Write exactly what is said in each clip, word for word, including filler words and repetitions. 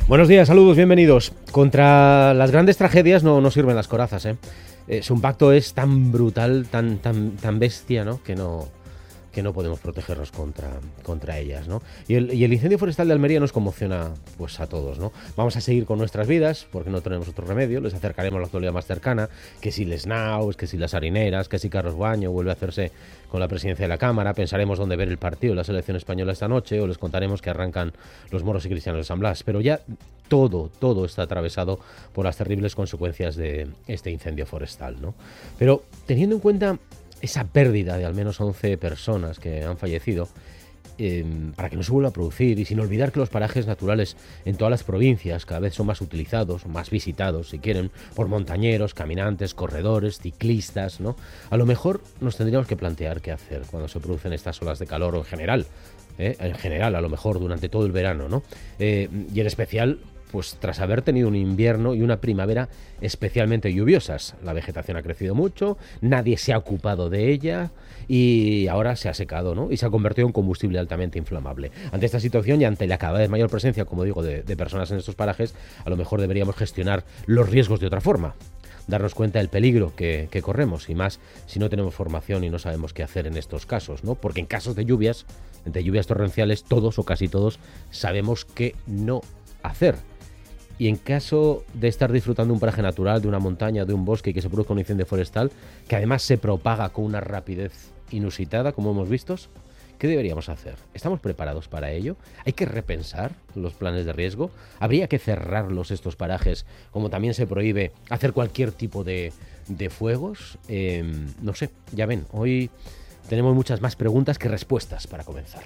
Buenos días, saludos, bienvenidos. Contra las grandes tragedias no, no sirven las corazas, ¿eh? Eh, su impacto es tan brutal, tan, tan, tan bestia, ¿no? Que no... que no podemos protegernos contra, contra ellas, ¿no? Y el, y el incendio forestal de Almería nos conmociona pues a todos, ¿no? Vamos a seguir con nuestras vidas porque no tenemos otro remedio, les acercaremos la actualidad más cercana, que si les Naus, que si las harineras, que si Carlos Baño vuelve a hacerse con la presidencia de la Cámara, pensaremos dónde ver el partido de la selección española esta noche o les contaremos que arrancan los moros y cristianos de San Blas, pero ya todo, todo está atravesado por las terribles consecuencias de este incendio forestal, ¿no? Pero teniendo en cuenta esa pérdida de al menos once personas que han fallecido, eh, para que no se vuelva a producir, y sin olvidar que los parajes naturales en todas las provincias cada vez son más utilizados, más visitados, si quieren, por montañeros, caminantes, corredores, ciclistas, ¿no? A lo mejor nos tendríamos que plantear qué hacer cuando se producen estas olas de calor, o en general, ¿eh? en general, a lo mejor durante todo el verano, ¿no? Eh, y en especial, pues tras haber tenido un invierno y una primavera especialmente lluviosas. La vegetación ha crecido mucho, nadie se ha ocupado de ella y ahora se ha secado, ¿no? Y se ha convertido en combustible altamente inflamable. Ante esta situación y ante la cada vez mayor presencia, como digo, de, de personas en estos parajes, a lo mejor deberíamos gestionar los riesgos de otra forma. Darnos cuenta del peligro que, que corremos, y más si no tenemos formación y no sabemos qué hacer en estos casos, ¿no? Porque en casos de lluvias, de lluvias torrenciales, todos o casi todos sabemos qué no hacer. Y en caso de estar disfrutando un paraje natural, de una montaña, de un bosque y que se produzca un incendio forestal, que además se propaga con una rapidez inusitada, como hemos visto, ¿qué deberíamos hacer? ¿Estamos preparados para ello? ¿Hay que repensar los planes de riesgo? ¿Habría que cerrarlos estos parajes, como también se prohíbe hacer cualquier tipo de, de fuegos? Eh, no sé, ya ven, hoy tenemos muchas más preguntas que respuestas para comenzar.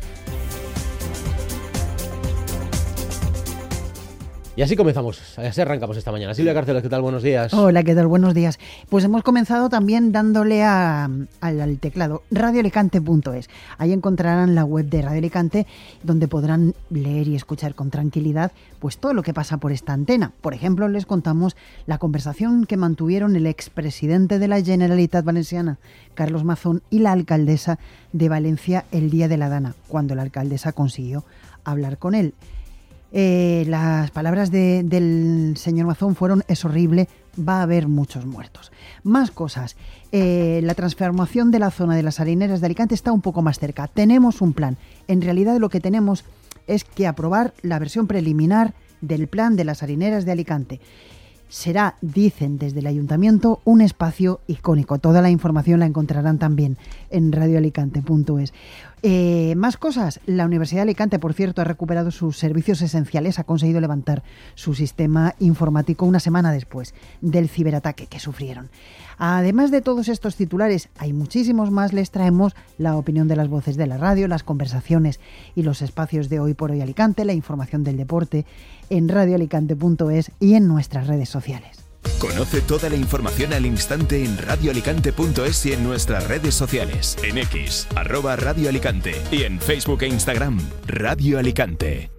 Y así comenzamos, así arrancamos esta mañana. Silvia Cárceles, ¿qué tal? Buenos días. Hola, ¿qué tal? Buenos días. Pues hemos comenzado también dándole a, al, al teclado radio alicante punto es. Ahí encontrarán la web de Radio Alicante, donde podrán leer y escuchar con tranquilidad pues todo lo que pasa por esta antena. Por ejemplo, les contamos la conversación que mantuvieron el expresidente de la Generalitat Valenciana, Carlos Mazón, y la alcaldesa de Valencia el día de la Dana, cuando la alcaldesa consiguió hablar con él. Eh, las palabras de, del señor Mazón fueron: es horrible, va a haber muchos muertos. Más cosas. Eh, la transformación de la zona de las harineras de Alicante está un poco más cerca. Tenemos un plan. En realidad lo que tenemos es que aprobar la versión preliminar del plan de las harineras de Alicante. Será, dicen desde el ayuntamiento, un espacio icónico. Toda la información la encontrarán también en radio alicante punto es. Eh, más cosas. La Universidad de Alicante, por cierto, ha recuperado sus servicios esenciales, ha conseguido levantar su sistema informático una semana después del ciberataque que sufrieron. Además de todos estos titulares, hay muchísimos más. Les traemos la opinión de las voces de la radio, las conversaciones y los espacios de Hoy por Hoy Alicante, la información del deporte en radio alicante punto es y en nuestras redes sociales. Conoce toda la información al instante en radio alicante punto es y en nuestras redes sociales. En X, arroba Radio Alicante, y en Facebook e Instagram, Radio Alicante.